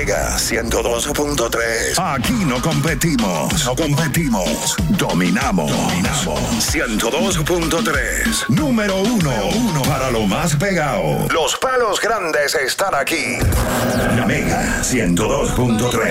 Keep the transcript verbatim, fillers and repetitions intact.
Mega ciento dos punto tres. Aquí no competimos, no competimos, dominamos. Dominamos. ciento dos punto tres. Número uno, uno para lo más pegado. Los palos grandes están aquí. Mega ciento dos punto tres.